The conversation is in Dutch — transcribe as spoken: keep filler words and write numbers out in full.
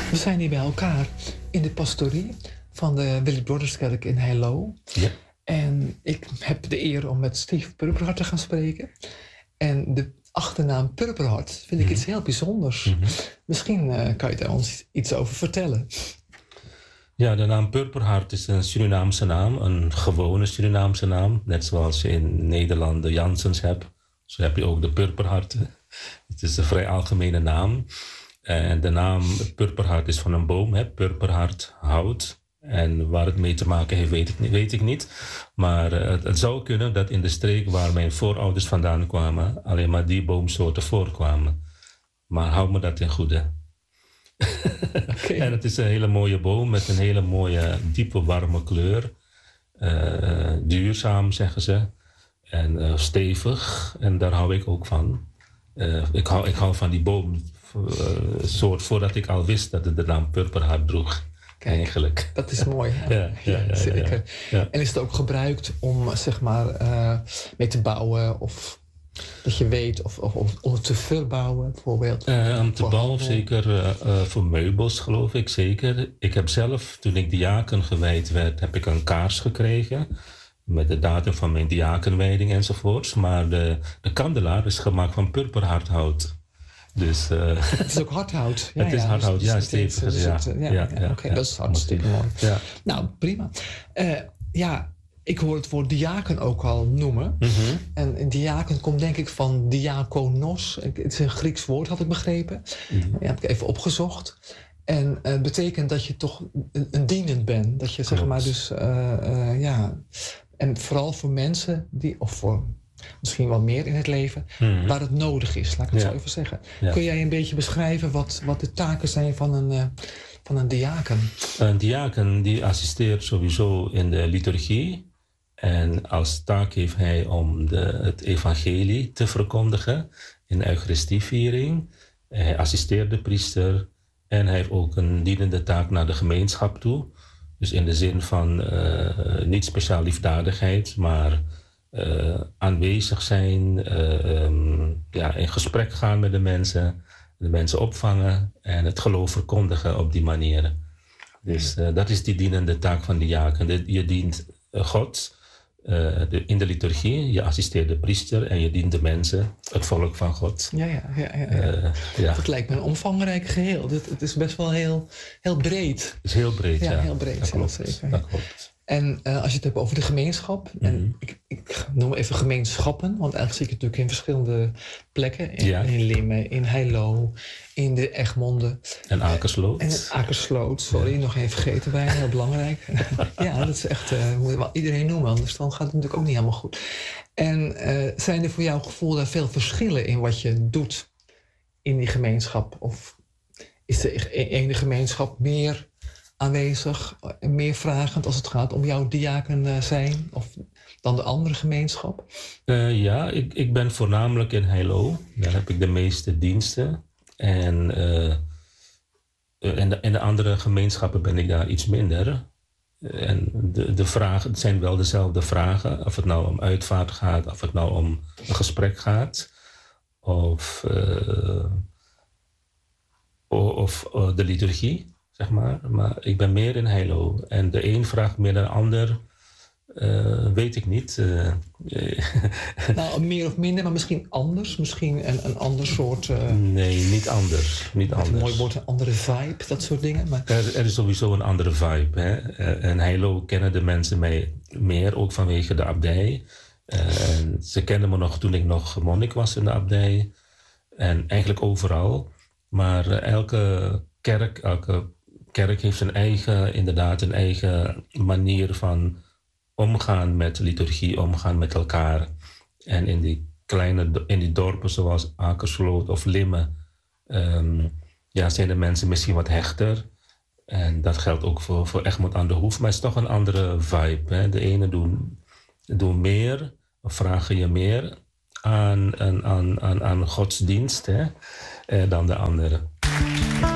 We zijn hier bij elkaar in de pastorie van de Willy Brotherskerk in Heilo. Ja. En ik heb de eer om met Steve Purperhart te gaan spreken. En de achternaam Purperhart vind ik Mm-hmm. iets heel bijzonders. Mm-hmm. Misschien uh, kan je daar ons iets over vertellen. Ja, de naam Purperhart is een Surinaamse naam, een gewone Surinaamse naam. Net zoals je in Nederland de Janssens hebt, zo heb je ook de Purperharten. Het is een vrij algemene naam. En de naam Purperhart is van een boom, hè? Purperhart, hout. En waar het mee te maken heeft, weet ik niet. Weet ik niet. Maar uh, het, het zou kunnen dat in de streek waar mijn voorouders vandaan kwamen, alleen maar die boomsoorten voorkwamen. Maar hou me dat in goede. Okay. En het is een hele mooie boom met een hele mooie, diepe, warme kleur. Uh, duurzaam, zeggen ze. En uh, stevig. En daar hou ik ook van. Uh, ik, hou, ik hou van die boomsoort uh, voordat ik al wist dat het de naam Purperhart droeg. Kijk, eigenlijk. Dat is mooi. Ja, ja, ja, ja, zeker. Ja, ja. En is het ook gebruikt om, zeg maar, uh, mee te bouwen of dat je weet of, of, of om te verbouwen bijvoorbeeld? Uh, om te bouwen, zeker uh, uh, voor meubels geloof ik, zeker. Ik heb zelf, toen ik diaken gewijd werd, heb ik een kaars gekregen. Met de datum van mijn diakenwijding enzovoorts. Maar de, de kandelaar is gemaakt van purperharthout. Dus, uh, het is ook hardhout. Ja, het is ja, hardhout, dus, ja, dus stevig. dus Ja, het, ja, ja, ja, ja, Oké, okay, ja, dat is hartstikke mooi. Ja. Nou, prima. Uh, ja, ik hoor het woord diaken ook al noemen. Mm-hmm. En diaken komt denk ik van diakonos. Het is een Grieks woord, had ik begrepen. Mm-hmm. Ja, heb ik even opgezocht. En het uh, betekent dat je toch een, een dienend bent. Dat je Klopt. zeg maar dus, uh, uh, ja... En vooral voor mensen die, of voor misschien wel meer in het leven, hmm. waar het nodig is, laat ik het ja. zo even zeggen. Ja. Kun jij een beetje beschrijven wat, wat de taken zijn van een, uh, van een diaken? Een diaken die assisteert sowieso in de liturgie. En als taak heeft hij om de, het evangelie te verkondigen in de Eucharistieviering. Hij assisteert de priester en hij heeft ook een dienende taak naar de gemeenschap toe. Dus in de zin van uh, niet speciaal liefdadigheid, maar uh, aanwezig zijn, uh, um, ja, in gesprek gaan met de mensen, de mensen opvangen en het geloof verkondigen op die manier. Dus uh, dat is die dienende taak van de diaken. Je dient God uh, de, in de liturgie, je assisteert de priester en je dient de mensen, het volk van God. Ja, ja, ja. ja, ja. Uh, ja. Dat lijkt me een omvangrijk geheel. Het, het is best wel heel, heel breed. Het is heel breed, ja. Ja, heel breed. Dat klopt. Zeker. Dat klopt. En uh, als je het hebt over de gemeenschap, mm-hmm. en ik, ik noem even gemeenschappen, want eigenlijk zie ik het natuurlijk in verschillende plekken. In, ja. in Limmen, in Heilo, in de Egmonde. En Akersloot. En Akersloot, sorry, ja. nog even vergeten bij, heel belangrijk. Ja, dat is echt, uh, moet je wel iedereen noemen, anders dan gaat het natuurlijk ook niet helemaal goed. En uh, zijn er voor jouw gevoel daar veel verschillen in wat je doet in die gemeenschap? Of is de ene gemeenschap meer aanwezig en meer vragend als het gaat om jouw diaken zijn of dan de andere gemeenschap? Uh, ja, ik, ik ben voornamelijk in Heilo. Daar heb ik de meeste diensten. En uh, in, de, in de andere gemeenschappen ben ik daar iets minder. En de, de vragen, het zijn wel dezelfde vragen. Of het nou om uitvaart gaat, of het nou om een gesprek gaat. Of, uh, of uh, de liturgie. Zeg maar. maar ik ben meer in Heilo. En de een vraagt meer dan de ander. Uh, weet ik niet. Uh, nou, meer of minder, maar misschien anders. Misschien een, een ander soort... Uh, nee, niet anders. Niet anders. Een mooi woord, een andere vibe, dat soort dingen. Maar... Er, er is sowieso een andere vibe. Hè? Uh, in Heilo kennen de mensen mij meer, ook vanwege de abdij. Uh, en ze kenden me nog toen ik nog monnik was in de abdij. En eigenlijk overal. Maar uh, elke kerk, elke kerk heeft zijn eigen, inderdaad, een eigen manier van omgaan met liturgie, omgaan met elkaar. En in die kleine, in die dorpen zoals Akersloot of Limmen, um, ja, zijn de mensen misschien wat hechter. En dat geldt ook voor, voor Egmond aan de Hoef, maar het is toch een andere vibe. Hè? De ene doen, doen meer, of vragen je meer aan, aan, aan, aan, aan godsdienst, hè, dan de andere.